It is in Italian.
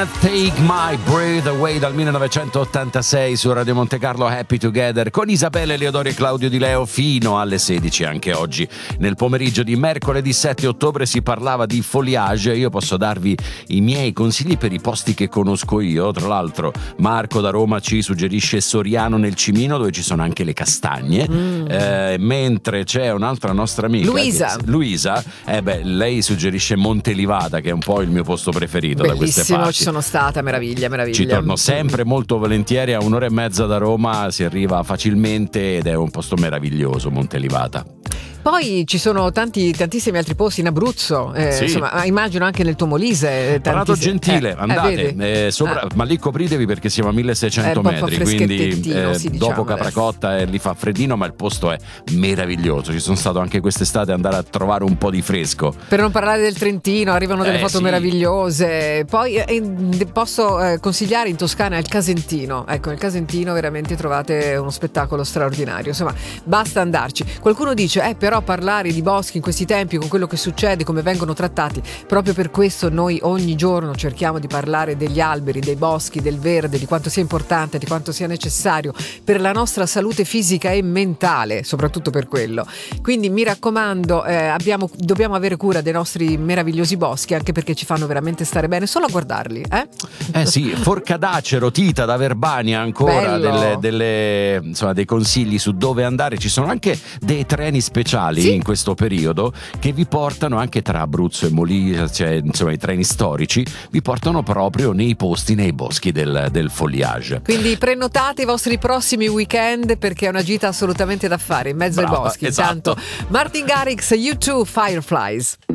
Can't Take My Breath Away dal 1986 su Radio Monte Carlo. Happy Together con Isabella Leodori e Claudio Di Leo fino alle 16 anche oggi. Nel pomeriggio di mercoledì 7 ottobre si parlava di foliage. Io posso darvi i miei consigli per i posti che conosco io. Tra l'altro Marco da Roma ci suggerisce Soriano nel Cimino, dove ci sono anche le castagne, mentre c'è un'altra nostra amica Luisa, lei suggerisce Montelivata, che è un po' il mio posto preferito. Da queste parti ci sono stata, meraviglia. Ci torno sempre molto volentieri. A 1 ora e mezza da Roma si arriva facilmente ed è un posto meraviglioso, Montelivata. Poi ci sono tantissimi altri posti in Abruzzo, sì. Insomma, immagino anche nel tuo Molise. Prato Gentile, andate, ma lì copritevi perché siamo a 1600 metri, quindi dopo Capracotta lì fa freddino, ma il posto è meraviglioso. Ci sono stato anche quest'estate, andare a trovare un po' di fresco. Per non parlare del Trentino, arrivano delle foto meravigliose. Poi posso consigliare in Toscana il Casentino. Ecco, nel Casentino veramente trovate uno spettacolo straordinario. Insomma, basta andarci. Qualcuno dice, però parlare di boschi in questi tempi, con quello che succede, come vengono trattati, proprio per questo noi ogni giorno cerchiamo di parlare degli alberi, dei boschi, del verde, di quanto sia importante, di quanto sia necessario per la nostra salute fisica e mentale, soprattutto per quello. Quindi mi raccomando, dobbiamo avere cura dei nostri meravigliosi boschi, anche perché ci fanno veramente stare bene solo a guardarli. Sì, Forcadacero, Tita da Verbania ancora dei consigli su dove andare. Ci sono anche dei treni speciali in questo periodo che vi portano anche tra Abruzzo e Molise, cioè insomma i treni storici vi portano proprio nei posti, nei boschi del foliage. Quindi prenotate i vostri prossimi weekend, perché è una gita assolutamente da fare in mezzo ai boschi. Esatto. Tanto Martin Garrix, U2, Fireflies.